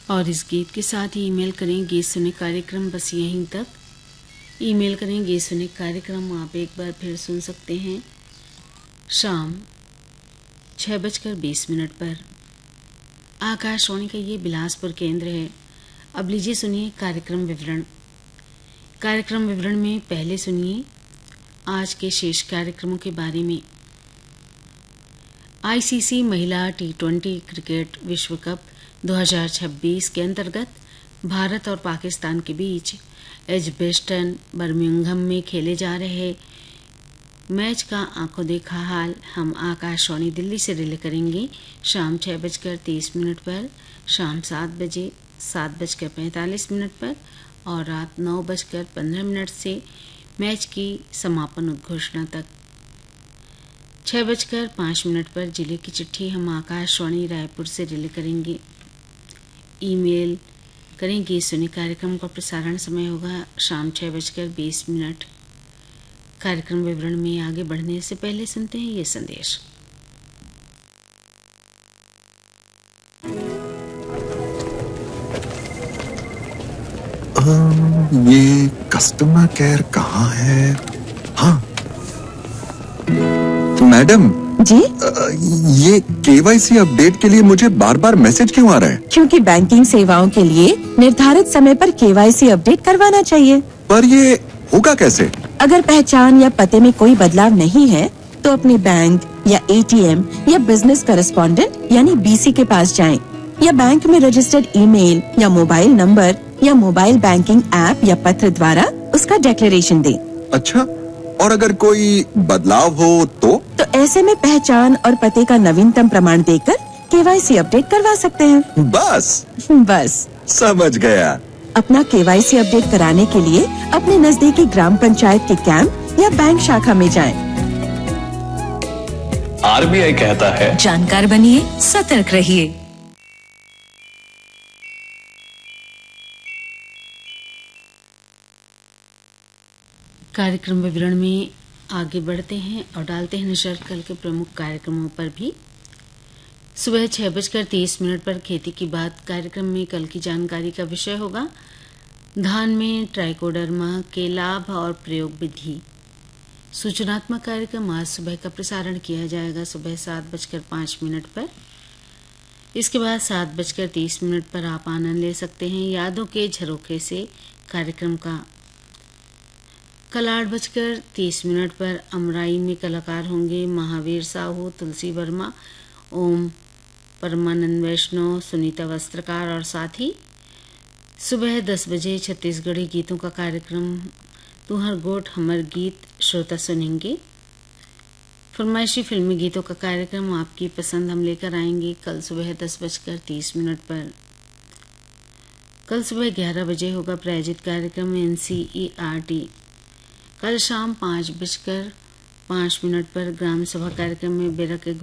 और इस गीत के साथ ही ईमेल करें गीत सुने कार्यक्रम बस यहीं तक। ईमेल करें गीत सुने कार्यक्रम आप एक बार फिर सुन सकते हैं शाम 6:20 पर। आकाशवाणी का ये बिलासपुर केंद्र है। अब लीजिए सुनिए कार्यक्रम विवरण। कार्यक्रम विवरण में पहले सुनिए आज के शेष कार्यक्रमों के बारे में। आईसीसी महिला टी20 क्रिकेट विश्व कप 2026 के अंतर्गत भारत और पाकिस्तान के बीच एजबेस्टन बर्मिंघम में खेले जा रहे मैच का आंखों देखा हाल हम आकाशवाणी दिल्ली से रिले करेंगे शाम 6:30 पर, शाम 7:45 पर और रात 9:15 से मैच की समापन उद्घोषणा तक। 6:05 पर जिले की चिट्ठी हम आकाशवाणी रायपुर से रिले करेंगे। ईमेल करेंगे सुने कार्यक्रम का प्रसारण समय होगा शाम 6:20। कार्यक्रम विवरण में आगे बढ़ने से पहले सुनते हैं ये संदेश। ये कस्टमर केयर कहाँ है? हाँ मैडम जी, ये केवाईसी अपडेट के लिए मुझे बार बार मैसेज क्यों आ रहा है? क्योंकि बैंकिंग सेवाओं के लिए निर्धारित समय पर केवाईसी अपडेट करवाना चाहिए। पर ये होगा कैसे? अगर पहचान या पते में कोई बदलाव नहीं है तो अपने बैंक या एटीएम या बिजनेस करेस्पॉन्डेंट यानी बीसी के पास जाएं या बैंक में रजिस्टर्ड ईमेल या मोबाइल नंबर या मोबाइल बैंकिंग ऐप या पत्र द्वारा उसका डिक्लेरेशन दें। अच्छा, और अगर कोई बदलाव हो तो ऐसे में पहचान और पते का नवीनतम प्रमाण देकर केवाईसी अपडेट करवा सकते हैं। बस समझ गया। अपना केवाईसी अपडेट कराने के लिए अपने नजदीकी ग्राम पंचायत के कैंप या बैंक शाखा में जाएं। आरबीआई कहता है जानकार बनिए, सतर्क रहिए। कार्यक्रम विवरण में आगे बढ़ते हैं और डालते हैं नजर कल के प्रमुख कार्यक्रमों पर भी। सुबह 6:30 पर खेती की बात कार्यक्रम में कल की जानकारी का विषय होगा धान में ट्राइकोडर्मा के लाभ और प्रयोग विधि। सूचनात्मक कार्यक्रम आज सुबह का प्रसारण किया जाएगा सुबह 7:05 पर। इसके बाद 7:30 पर आप आनंद ले सकते हैं यादों के झरोखे से कार्यक्रम का। कल 8:30 पर अमराई में कलाकार होंगे महावीर साहू, तुलसी वर्मा, ओम परमानंद वैष्णव, सुनीता वस्त्रकार और साथ ही सुबह 10 बजे छत्तीसगढ़ी गीतों का कार्यक्रम तुहर गोठ हमर गीत श्रोता सुनेंगे। फरमाइशी फिल्मी गीतों का कार्यक्रम आपकी पसंद हम लेकर आएंगे कल सुबह 10:30 पर। कल सुबह 11 बजे होगा प्रायोजित कार्यक्रम NCERT। कल शाम 5:05 पर ग्राम सभा कार्यक्रम में बेरा के